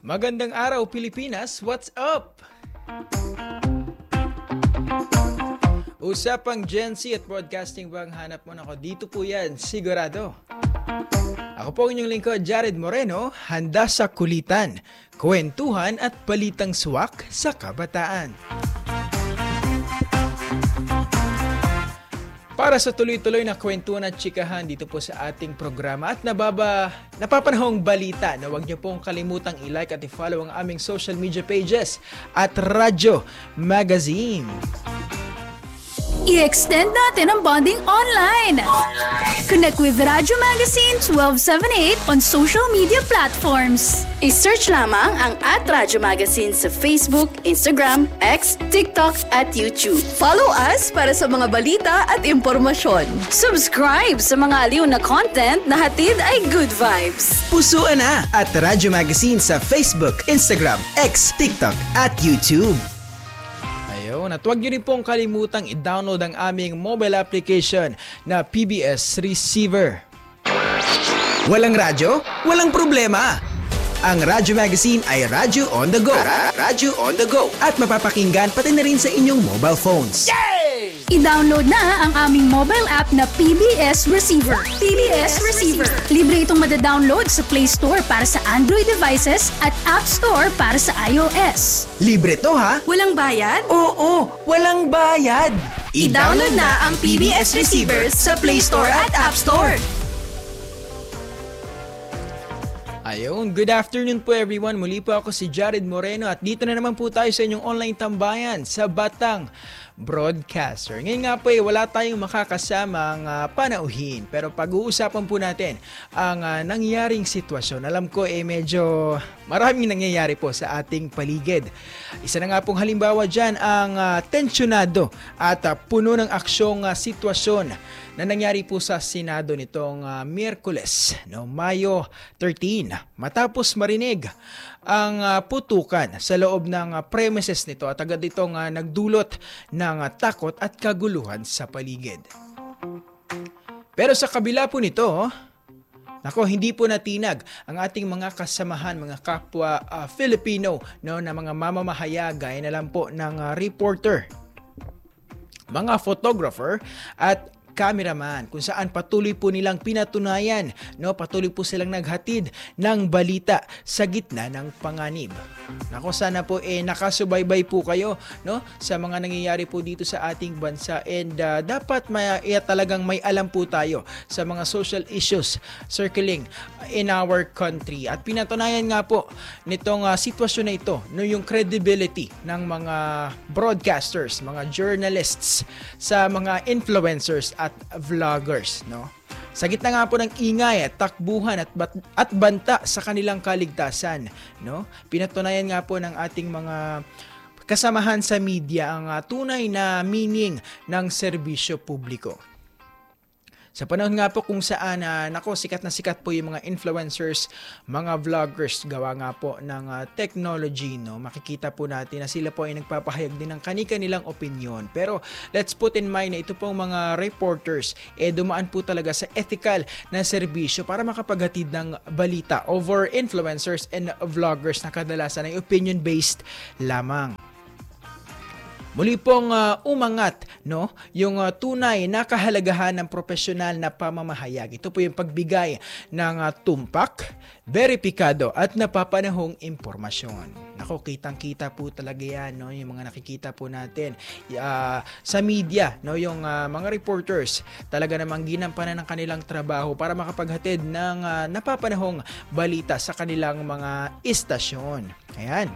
Magandang araw Pilipinas, what's up? Usapang Gen Z at broadcasting bang hanap mo nako? Dito po yan, sigurado. Ako po ang inyong lingkod, Jared Moreno, handa sa kulitan, kwentuhan at balitang swak sa kabataan. Para sa tuloy-tuloy na kwentuhan at chikahan dito po sa ating programa at napapanahong balita na huwag niyo pong kalimutang i-like at i-follow ang aming social media pages at Radyo Magazine. I-extend natin ang bonding online. Connect with Radyo Magazine 1278 on social media platforms. I-search lamang ang @Radyo Magazine sa Facebook, Instagram, X, TikTok at YouTube. Follow us para sa mga balita at impormasyon. Subscribe sa mga aliw na content na hatid ay good vibes. Pusuan na at Radyo Magazine sa Facebook, Instagram, X, TikTok at YouTube. At huwag nyo rin pong kalimutang i-download ang aming mobile application na PBS Receiver. Walang radyo? Walang problema! Ang Radyo Magazine ay radyo on the go. Radyo on the go. At mapapakinggan pati na rin sa inyong mobile phones. Yay! I-download na ang aming mobile app na PBS Receiver. PBS Receiver. Libre itong madadownload sa Play Store para sa Android devices at App Store para sa iOS. Libre to ha? Walang bayad? Oo, walang bayad. I-download na ang PBS Receiver sa Play Store at App Store. Ayun, good afternoon po everyone. Muli po ako si Jared Moreno at dito na naman po tayo sa inyong online tambayan sa Batang Broadcaster. Ngayon nga po wala tayong makakasamang panauhin pero pag-uusapan po natin ang nangyaring sitwasyon. Alam ko medyo maraming nangyayari po sa ating paligid. Isa na nga pong halimbawa dyan ang tensyonado at puno ng aksyong sitwasyon na nangyari po sa Senado nitong Miyerkules, Mayo 13. Matapos marinig ang putukan sa loob ng premises nito at agad itong nagdulot ng takot at kaguluhan sa paligid. Pero sa kabila po nito, hindi po natinag ang ating mga kasamahan, mga kapwa Filipino na mga mamamahayag gaya na lang po ng reporter, mga photographer at cameraman kung saan patuloy po nilang pinatunayan, patuloy po silang naghatid ng balita sa gitna ng panganib. Sana po nakasubaybay po kayo sa mga nangyayari po dito sa ating bansa and dapat talagang may alam po tayo sa mga social issues circling in our country. At pinatunayan nga po nitong sitwasyon na ito yung credibility ng mga broadcasters, mga journalists, sa mga influencers at vloggers, Sa gitna nga po ng ingay, takbuhan at banta sa kanilang kaligtasan, pinatunayan nga po ng ating mga kasamahan sa media ang tunay na meaning ng serbisyo publiko. Sa panahon nga po kung saan sikat na sikat po yung mga influencers, mga vloggers, gawa nga po ng technology, makikita po natin na sila po ay nagpapahayag din ng kani-kanilang opinion. Pero let's put in mind na ito pong mga reporters dumaan po talaga sa ethical na serbisyo para makapaghatid ng balita over influencers and vloggers na kadalasan ay opinion-based lamang. Muli pong umangat yung tunay na kahalagahan ng profesional na pamamahayag. Ito po yung pagbigay ng tumpak, beripikado at napapanahong impormasyon. Kitang-kita po talaga yan, yung mga nakikita po natin sa media, yung mga reporters talaga namang ginampanan ng kanilang trabaho para makapaghatid ng napapanahong balita sa kanilang mga istasyon. Ayan.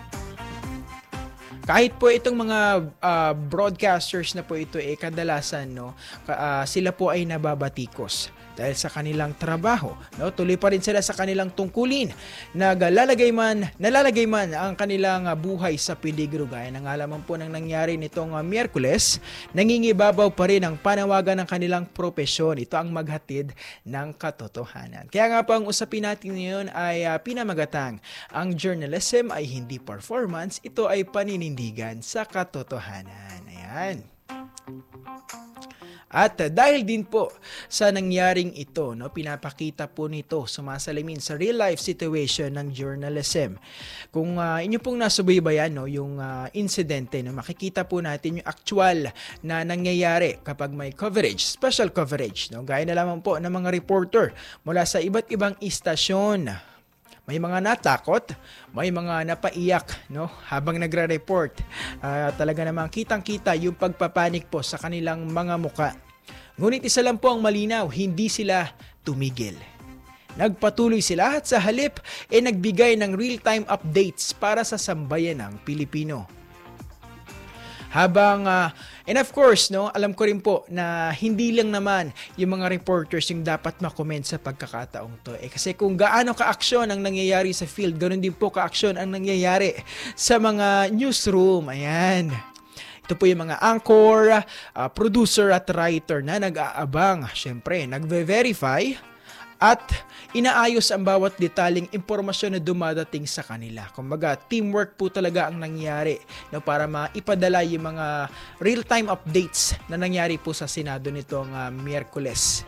Kahit po itong mga broadcasters na po ito kadalasan sila po ay nababatikos dahil sa kanilang trabaho. Tuloy pa rin sila sa kanilang tungkulin. Nalalagay man ang kanilang buhay sa peligro. Gaya ng alaman po ng nangyari nitong Miyerkules, nangingibabaw pa rin ang panawagan ng kanilang propesyon. Ito ang maghatid ng katotohanan. Kaya nga po ang usapin natin ngayon ay pinamagatang. Ang journalism ay hindi performance, ito ay paninindigan sa katotohanan. Ayan. At dahil din po sa nangyaring ito, no, pinapakita po nito sumasalamin sa real life situation ng journalism. Kung inyo pong nasubaybayan, no, yung insidente, no, makikita po natin yung actual na nangyayari kapag may coverage, special coverage, no, gaya na lamang po ng mga reporter mula sa iba't ibang istasyon. May mga natakot, may mga napaiyak, no, habang nagre-report. Talaga namang kitang-kita yung pagpapanik po sa kanilang mga muka. Ngunit isa lang po ang malinaw, hindi sila tumigil. Nagpatuloy sila at sa halip nagbigay ng real-time updates para sa sambayan ng Pilipino. Habang, and of course, no, alam ko rin po na hindi lang naman yung mga reporters yung dapat makomment sa pagkakataong to. Kasi kung gaano ka-aksyon ang nangyayari sa field, ganoon din po ka-aksyon ang nangyayari sa mga newsroom. Ayan. Ito po yung mga anchor, producer at writer na nag-aabang. Siyempre, nagve-verify at inaayos ang bawat detaling impormasyon na dumadating sa kanila. Kumbaga, teamwork po talaga ang nangyari, no, para maipadala yung mga real-time updates na nangyari po sa Senado nitong Miyerkules.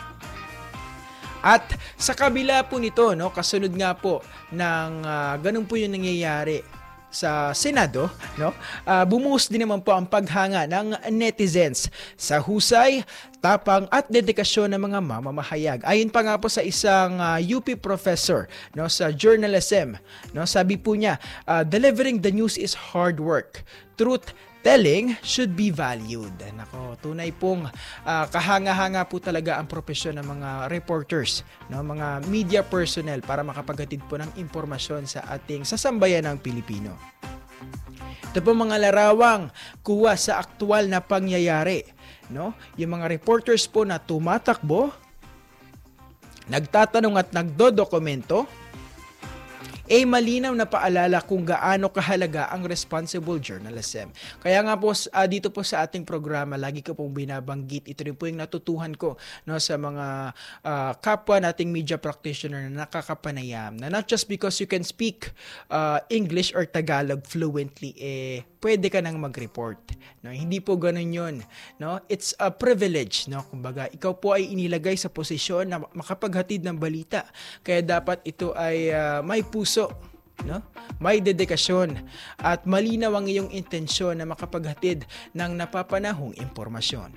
At sa kabila po nito, no, kasunod nga po ng ganun po yung nangyayari sa Senado, no, bumuhos din naman po ang paghanga ng netizens sa husay, tapang at dedikasyon ng mga mamamahayag. Ayon pa nga po sa isang UP professor, no, sa journalism, no, sabi po niya, delivering the news is hard work. Truth telling should be valued. Nako, tunay pong kahanga-hanga po talaga ang propesyon ng mga reporters, no, mga media personnel para makapaghatid po ng impormasyon sa ating sasambayan ng Pilipino. Ito po mga larawang kuha sa aktual na pangyayari, no? Yung mga reporters po na tumatakbo, nagtatanong at nagdodokumento, malinaw na paalala kung gaano kahalaga ang responsible journalism. Kaya nga po dito po sa ating programa, lagi ko pong binabanggit, ito rin po yung natutuhan ko, no, sa mga kapwa nating media practitioner na nakakapanayam, na not just because you can speak English or Tagalog fluently, pwede ka nang mag-report. No? Hindi po ganun yun. No? It's a privilege. No? Kumbaga, ikaw po ay inilagay sa posisyon na makapaghatid ng balita. Kaya dapat ito ay may puso, no? May dedikasyon at malinaw ang iyong intensyon na makapaghatid ng napapanahong impormasyon.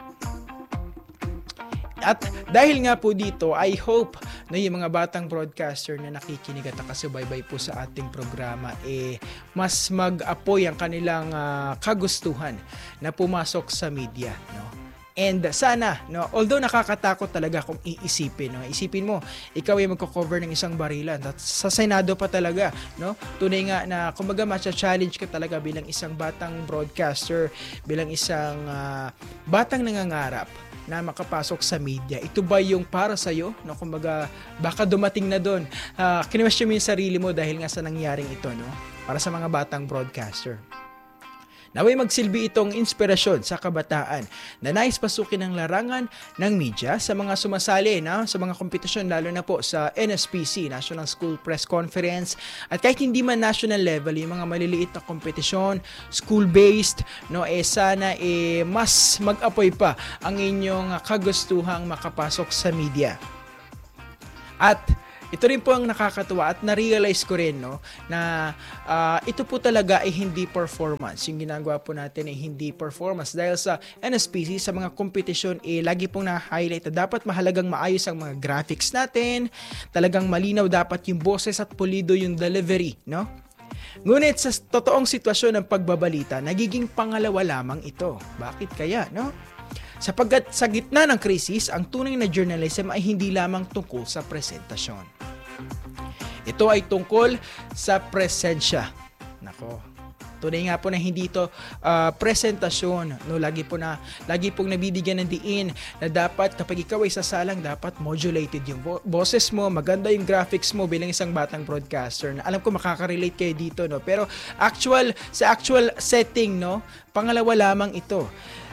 At dahil nga po dito, I hope na yung mga batang broadcaster na nakikinig at nakasubaybay po sa ating programa, mas mag-apoy ang kanilang kagustuhan na pumasok sa media, no? And sana, no, although nakakatakot talaga kung iisipin, no, isipin mo, ikaw ay magko-cover ng isang barilan at sa Senado pa talaga, no? Tunay nga na kumbaga matcha-challenge ka talaga bilang isang batang broadcaster, bilang isang batang nangangarap na makapasok sa media. Ito ba yung para sa'yo? No, kumbaga, baka dumating na doon. Kinwestiyon mo yung sarili mo dahil nga sa nangyaring ito, no? Para sa mga batang broadcaster. Naway magsilbi itong inspirasyon sa kabataan na nais pasukin ng larangan ng media sa mga sumasali na sa mga kompetisyon, lalo na po sa NSPC, National School Press Conference, at kahit hindi man national level, yung mga maliliit na kompetisyon, school-based, no, sana mas mag-apoy pa ang inyong kagustuhang makapasok sa media. At ito rin po ang nakakatuwa at na-realize ko rin, no, na ito po talaga ay hindi performance. Yung ginagawa po natin ay hindi performance. Dahil sa NSPC, sa mga kompetisyon, lagi pong na-highlight na dapat mahalagang maayos ang mga graphics natin, talagang malinaw dapat yung boses at pulido yung delivery, no? Ngunit sa totoong sitwasyon ng pagbabalita, nagiging pangalawa lamang ito. Bakit kaya, no? Sapagkat sa gitna ng krisis, ang tunay na journalism ay hindi lamang tungkol sa presentasyon. Ito ay tungkol sa presensya. Nako, tunay nga po na hindi ito presentasyon. No, lagi pong nabibigyan ng diin na dapat kapag ikaw ay sasalang, dapat modulated yung boses mo, maganda yung graphics mo bilang isang batang broadcaster. Na alam ko makaka-relate kayo dito, no? Pero sa actual setting, no, pangalawa lamang ito.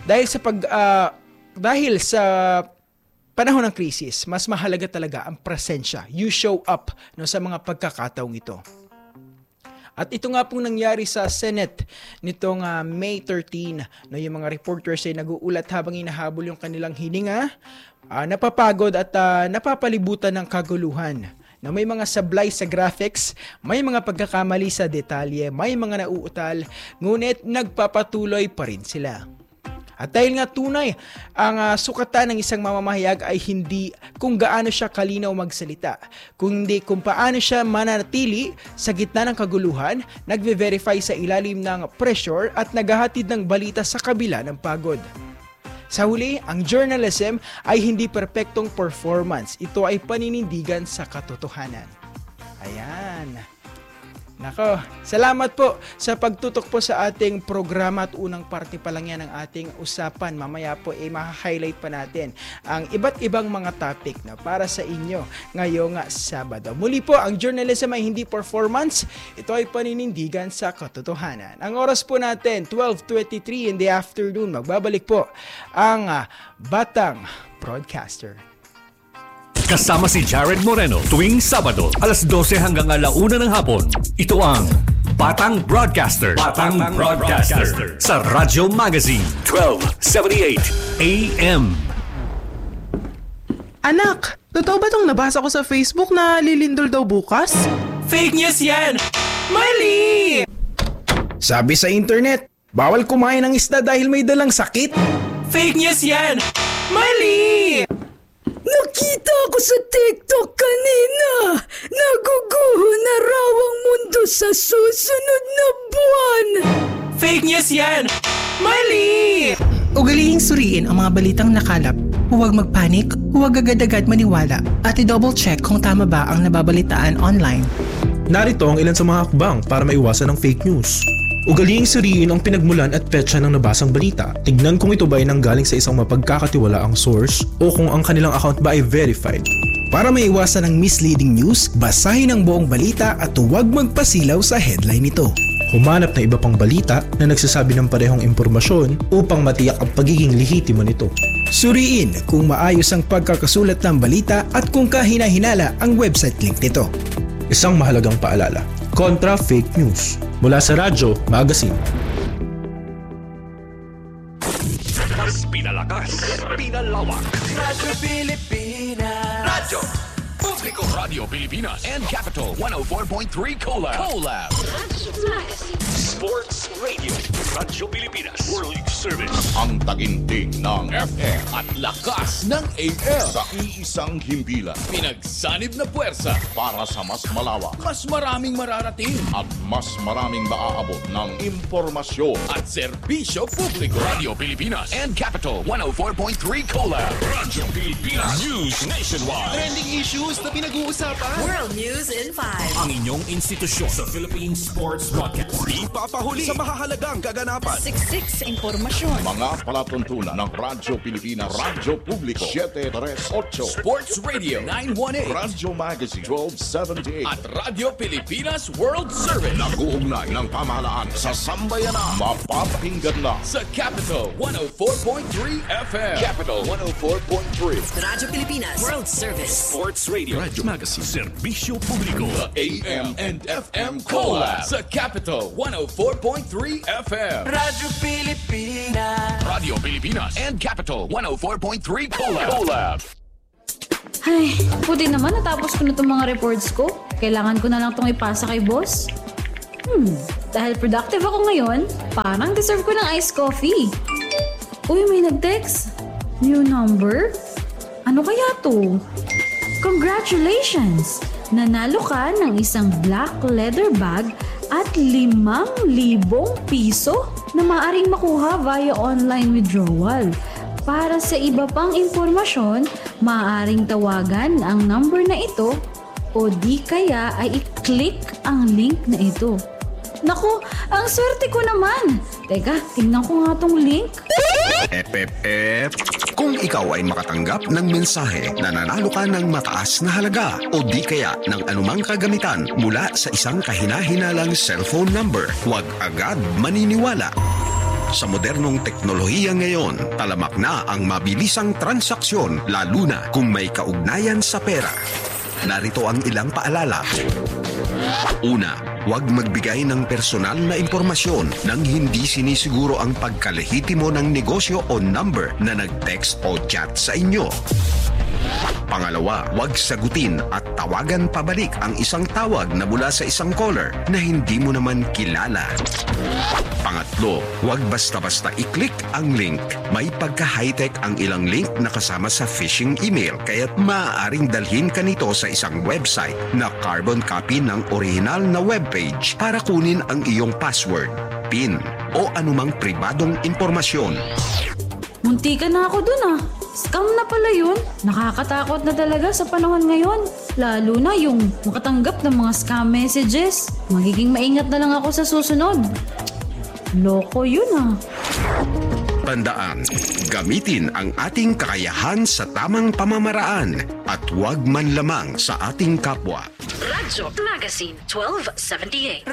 Dahil sa panahon ng krisis, mas mahalaga talaga ang presensya. You show up, no, sa mga pagkakataong ito. At ito nga pong nangyari sa Senate nitong May 13. No, yung mga reporters ay nag-uulat habang hinahabol yung kanilang hininga, napapagod at napapalibutan ng kaguluhan. Na may mga sablay sa graphics, may mga pagkakamali sa detalye, may mga nauutal, ngunit nagpapatuloy pa rin sila. At dahil nga tunay, ang sukatan ng isang mamamahayag ay hindi kung gaano siya kalinaw magsalita, kundi kung paano siya mananatili sa gitna ng kaguluhan, nagve-verify sa ilalim ng pressure at naghahatid ng balita sa kabila ng pagod. Sa huli, ang journalism ay hindi perpektong performance. Ito ay paninindigan sa katotohanan. Ayan. Nako, salamat po sa pagtutok po sa ating programa at unang parte pa lang yan ng ating usapan. Mamaya po ma-highlight pa natin ang iba't ibang mga topic na para sa inyo ngayong Sabado. Muli po, ang journalism ay hindi performance. Ito ay paninindigan sa katotohanan. Ang oras po natin, 12:23 in the afternoon. Magbabalik po ang Batang Broadcaster. Kasama si Jared Moreno tuwing Sabado, alas 12 hanggang 1:00 ng hapon. Ito ang Batang Broadcaster. Batang Broadcaster sa Radyo Magazine 1278 AM. Anak, totoo ba itong nabasa ko sa Facebook na lilindol daw bukas? Fake news yan! Mali! Sabi sa internet, bawal kumain ng isda dahil may dalang sakit. Fake news yan! Mali! Nakita ko sa TikTok kanina. Naguguho na raw ang mundo sa susunod na buwan. Fake news yan! Mali! Ugalihing suriin ang mga balitang nakalap. Huwag magpanik, huwag agad-agad maniwala, at i-double check kung tama ba ang nababalitaan online. Narito ang ilan sa mga hakbang para maiwasan ang fake news. Ugalihing suriin ang pinagmulan at petsa ng nabasang balita. Tignan kung ito ba ay nanggaling sa isang mapagkakatiwalaang source o kung ang kanilang account ba ay verified. Para maiwasan ang misleading news, basahin ang buong balita at huwag magpasilaw sa headline nito. Humanap ng iba pang balita na nagsasabi ng parehong impormasyon upang matiyak ang pagiging lehitimo nito. Suriin kung maayos ang pagkakasulat ng balita at kung kahina-hinala ang website link nito. Isang mahalagang paalala, kontra fake news. Mula sa Radyo Magazine. Mas pinalakas, pinalawak. Radyo Pilipinas! Radyo Publiko Radio Pilipinas and Capital 104.3 Collab. Sports Radio. Radyo Pilipinas. World Service. Ang tagintig ng FM at lakas ng AM. sa iisang himpilan Pinagsanib na puwersa para sa mas malawak mas maraming mararating at mas maraming maaabot ng impormasyon. at serbisyo publiko. Radio Pilipinas and Capital 104.3 Collab. Radyo Pilipinas News Nationwide. Trending issues na pinag-uusapan. World News in 5. Ang inyong institusyon sa Philippine Sports Broadcast. Ipapahuli sa mahahalagang kaganapan. Siksik sa impormasyon. Mga palatuntunan ng Radyo Pilipinas, Radyo Publiko 738, Sports Radio 918 Radyo Magazine 1278 at Radyo Pilipinas World Service nag-uugnay ng pamahalaan sa sambayanan. Mapapakinggan na sa Capital 104.3 FM. Capital 104.3 Radyo Pilipinas World Service. Sports Radio Magazine. Serbisyo publiko. The AM and FM Collab sa Capital 104.3 FM. Radyo Pilipinas! Radio Pilipinas and Capital 104.3 Collab. Ay, buti naman natapos ko na itong mga reports ko. Kailangan ko na lang itong ipasa kay boss. Dahil productive ako ngayon, parang deserve ko ng iced coffee. Uy, may nag-text. New number? Ano kaya to? Congratulations! Nanalo ka ng isang black leather bag at 5,000 piso na maaaring makuha via online withdrawal. Para sa iba pang impormasyon, maaaring tawagan ang number na ito o di kaya ay i-click ang link na ito. Naku, ang swerte ko naman! Teka, tingnan ko nga tong link. Kung ikaw ay makatanggap ng mensahe na nanalo ka ng mataas na halaga o di kaya ng anumang kagamitan mula sa isang kahina-hinalang cellphone number, huwag agad maniniwala. Sa modernong teknolohiya ngayon, talamak na ang mabilisang transaksyon lalo na kung may kaugnayan sa pera. Narito ang ilang paalala. Una, huwag magbigay ng personal na impormasyon nang hindi sinisiguro ang pagkalehitimo ng negosyo o number na nag-text o chat sa inyo. Pangalawa, huwag sagutin at tawagan pabalik ang isang tawag na mula sa isang caller na hindi mo naman kilala. Pangatlo, huwag basta-basta i-click ang link. May pagka-high-tech ang ilang link na kasama sa phishing email kaya't maaaring dalhin ka nito sa isang website na carbon copy ng original na webpage para kunin ang iyong password, PIN o anumang pribadong impormasyon. Munti ka na ako dun ah. Scam na pala yun. Nakakatakot na talaga sa panahon ngayon. Lalo na yung makatanggap ng mga scam messages. Magiging maingat na lang ako sa susunod. Loko yun ah. Tandaan, gamitin ang ating kakayahan sa tamang pamamaraan at huwag man lamang sa ating kapwa. Radyo Magazine 1278.